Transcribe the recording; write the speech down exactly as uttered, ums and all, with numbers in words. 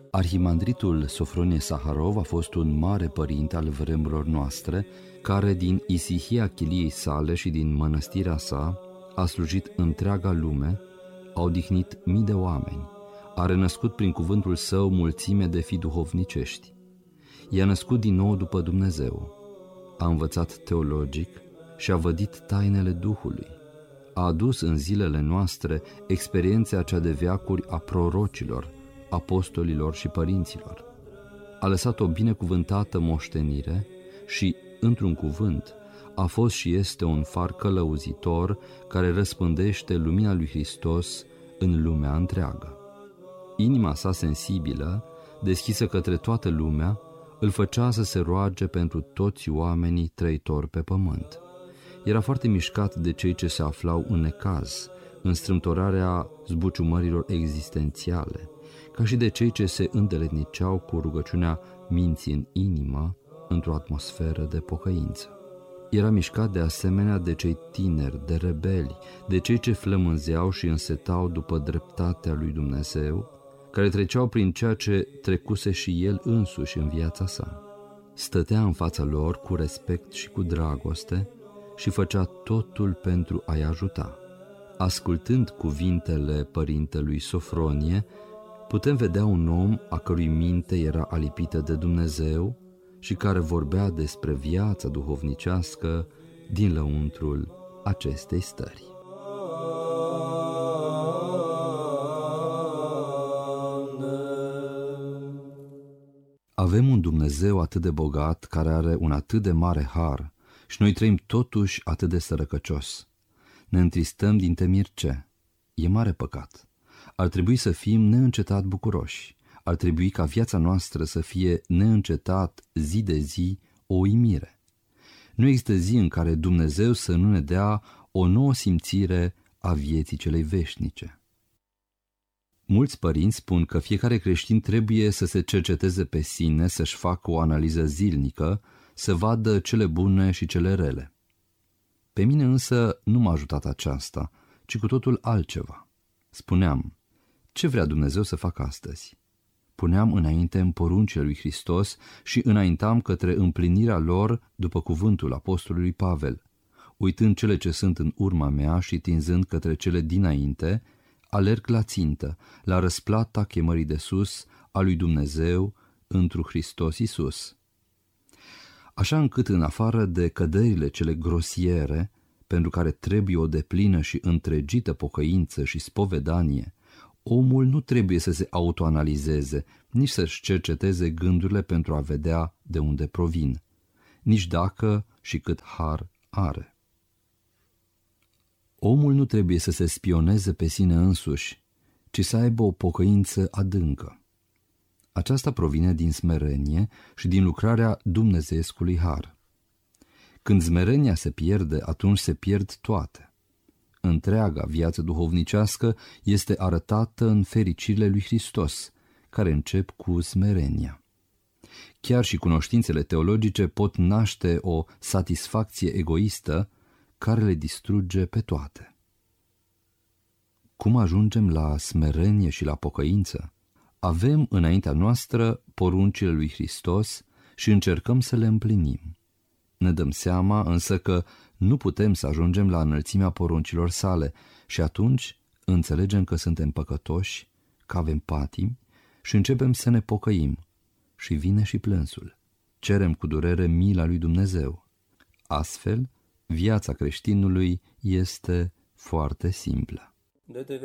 Arhimandritul Sofronie Saharov a fost un mare părinte al vremurilor noastre, care din isihia chiliei sale și din mănăstirea sa a slujit întreaga lume, a odihnit mii de oameni, a renăscut prin cuvântul său mulțime de fii duhovnicești. I-a născut din nou după Dumnezeu, a învățat teologic și a vădit tainele Duhului. A adus în zilele noastre experiența cea de veacuri a prorocilor, apostolilor și părinților. A lăsat o binecuvântată moștenire și, într-un cuvânt, a fost și este un far călăuzitor care răspândește lumina lui Hristos în lumea întreagă. Inima sa sensibilă, deschisă către toată lumea, îl făcea să se roage pentru toți oamenii trăitori pe pământ. Era foarte mișcat de cei ce se aflau în necaz, în strâmtorarea zbuciumărilor existențiale, ca și de cei ce se îndeletniceau cu rugăciunea minții în inimă, într-o atmosferă de pocăință. Era mișcat de asemenea de cei tineri, de rebeli, de cei ce flămânzeau și însetau după dreptatea lui Dumnezeu, care treceau prin ceea ce trecuse și el însuși în viața sa. Stătea în fața lor cu respect și cu dragoste și făcea totul pentru a-i ajuta. Ascultând cuvintele părintelui Sofronie, putem vedea un om a cărui minte era alipită de Dumnezeu și care vorbea despre viața duhovnicească din lăuntrul acestei stări. Avem un Dumnezeu atât de bogat, care are un atât de mare har, și noi trăim totuși atât de sărăcăcios. Ne întristăm din temiri ce? E mare păcat. Ar trebui să fim neîncetat bucuroși. Ar trebui ca viața noastră să fie neîncetat zi de zi o uimire. Nu există zi în care Dumnezeu să nu ne dea o nouă simțire a vieții celei veșnice. Mulți părinți spun că fiecare creștin trebuie să se cerceteze pe sine, să-și facă o analiză zilnică, să vadă cele bune și cele rele. Pe mine însă nu m-a ajutat aceasta, ci cu totul altceva. Spuneam, ce vrea Dumnezeu să facă astăzi? Puneam înainte în poruncile lui Hristos și înaintam către împlinirea lor după cuvântul apostolului Pavel, uitând cele ce sunt în urma mea și tinzând către cele dinainte, alerg la țintă, la răsplata chemării de sus a lui Dumnezeu întru Hristos Iisus. Așa încât, în afară de căderile cele grosiere, pentru care trebuie o deplină și întregită pocăință și spovedanie, omul nu trebuie să se autoanalizeze, nici să-și cerceteze gândurile pentru a vedea de unde provin, nici dacă și cât har are. Omul nu trebuie să se spioneze pe sine însuși, ci să aibă o pocăință adâncă. Aceasta provine din smerenie și din lucrarea dumnezeescului har. Când smerenia se pierde, atunci se pierd toate. Întreaga viață duhovnicească este arătată în fericirile lui Hristos, care încep cu smerenia. Chiar și cunoștințele teologice pot naște o satisfacție egoistă care le distruge pe toate. Cum ajungem la smerenie și la pocăință? Avem înaintea noastră poruncile lui Hristos și încercăm să le împlinim. Ne dăm seama însă că nu putem să ajungem la înălțimea poruncilor sale și atunci înțelegem că suntem păcătoși, că avem patimi și începem să ne pocăim și vine și plânsul. Cerem cu durere mila lui Dumnezeu. Astfel, viața creștinului este foarte simplă.